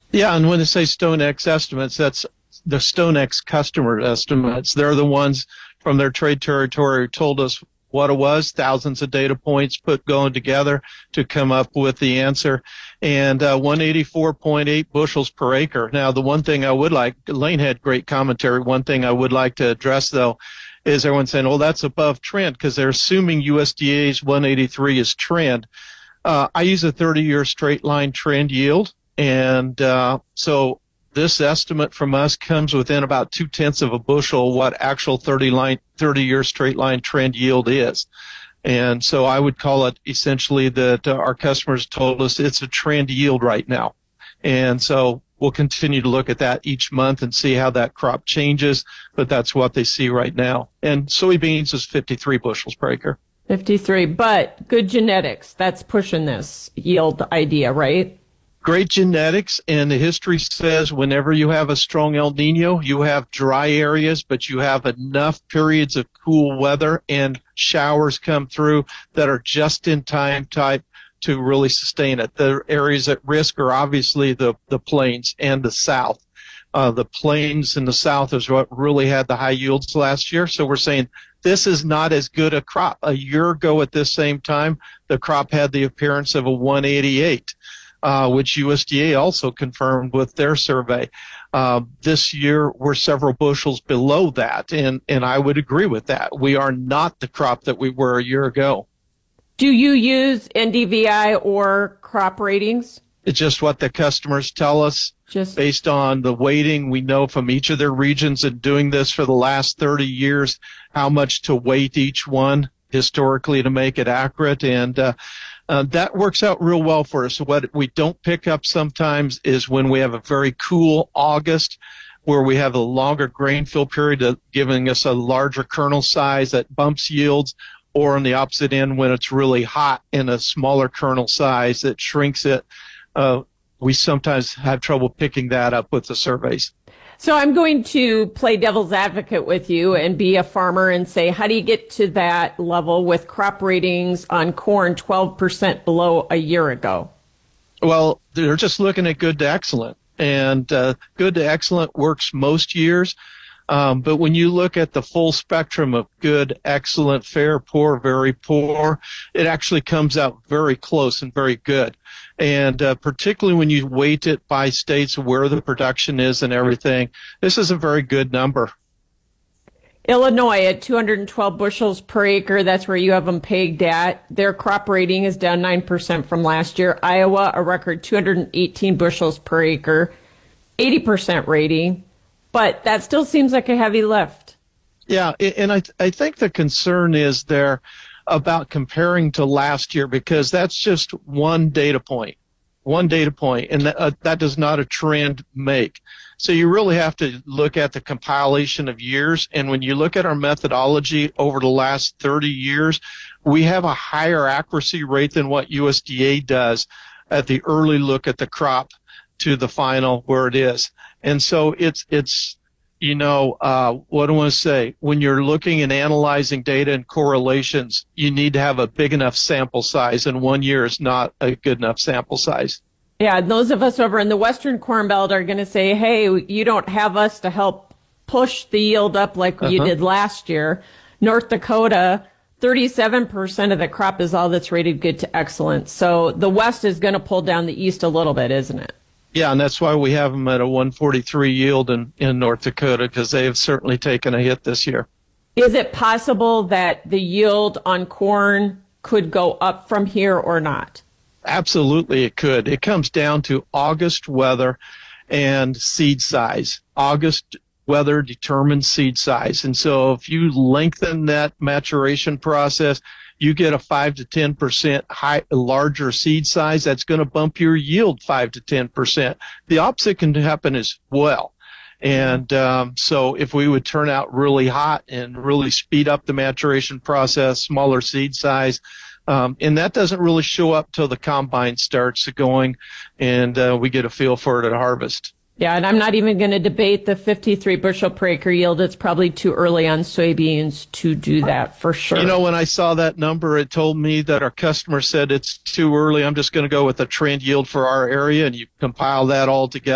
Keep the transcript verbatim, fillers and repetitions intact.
Yeah, and when they say StoneX estimates, that's the StoneX customer estimates. They're the ones from their trade territory who told us what it was, thousands of data points put going together to come up with the answer, and uh, one eighty-four point eight bushels per acre. Now, the one thing I would like, Lane had great commentary. One thing I would like to address, though, is everyone saying, well, that's above trend because they're assuming U S D A's one eighty-three is trend. Uh, I use a thirty-year straight line trend yield. And uh, so this estimate from us comes within about two tenths of a bushel what actual thirty line, thirty year straight line trend yield is. And so I would call it essentially that uh, our customers told us it's a trend yield right now. And so we'll continue to look at that each month and see how that crop changes. But that's what they see right now. And soybeans is fifty-three bushels per acre. fifty-three, but good genetics. That's pushing this yield idea, right? Great genetics, and the history says whenever you have a strong El Nino, you have dry areas, but you have enough periods of cool weather and showers come through that are just in time type to really sustain it. The areas at risk are obviously the, the plains and the south. Uh, the plains in the south is what really had the high yields last year. So we're saying this is not as good a crop. A year ago at this same time, the crop had the appearance of a one eighty-eight. Uh, which U S D A also confirmed with their survey. Uh, this year, we're several bushels below that, and, and I would agree with that. We are not the crop that we were a year ago. Do you use N D V I or crop ratings? It's just what the customers tell us. Just based on the weighting we know from each of their regions and doing this for the last thirty years, how much to weight each one historically to make it accurate. And uh, Uh, that works out real well for us. What we don't pick up sometimes is when we have a very cool August where we have a longer grain fill period uh, giving us a larger kernel size that bumps yields, or on the opposite end when it's really hot in a smaller kernel size that shrinks it. Uh, we sometimes have trouble picking that up with the surveys. So I'm going to play devil's advocate with you and be a farmer and say, how do you get to that level with crop ratings on corn twelve percent below a year ago? Well, they're just looking at good to excellent, and uh, good to excellent works most years. Um, but when you look at the full spectrum of good, excellent, fair, poor, very poor, it actually comes out very close and very good. And uh, particularly when you weight it by states where the production is and everything, this is a very good number. Illinois at two hundred twelve bushels per acre, that's where you have them pegged at. Their crop rating is down nine percent from last year. Iowa, a record two hundred eighteen bushels per acre, eighty percent rating. But that still seems like a heavy lift. Yeah, and I I think the concern is there about comparing to last year, because that's just one data point, one data point, and that, uh, that does not a trend make. So you really have to look at the compilation of years, and when you look at our methodology over the last thirty years, we have a higher accuracy rate than what U S D A does at the early look at the crop to the final where it is. And so it's, it's, you know, uh, what do I want to say? When you're looking and analyzing data and correlations, you need to have a big enough sample size, and one year is not a good enough sample size. Yeah, those of us over in the Western Corn Belt are going to say, hey, you don't have us to help push the yield up like uh-huh. you did last year. North Dakota, thirty-seven percent of the crop is all that's rated good to excellent. So the West is going to pull down the East a little bit, isn't it? Yeah, and that's why we have them at a one forty-three yield in, in North Dakota, because they have certainly taken a hit this year. Is it possible that the yield on corn could go up from here or not? Absolutely, it could. It comes down to August weather and seed size. August weather determines seed size. And so if you lengthen that maturation process, you get a five to ten percent high, larger seed size. That's going to bump your yield five to ten percent. The opposite can happen as well. And um, so if we would turn out really hot and really speed up the maturation process, smaller seed size, um, and that doesn't really show up till the combine starts going and uh, we get a feel for it at harvest. Yeah, and I'm not even going to debate the fifty-three bushel per acre yield. It's probably too early on soybeans to do that for sure. You know, when I saw that number, it told me that our customer said it's too early. I'm just going to go with a trend yield for our area, and you compile that all together.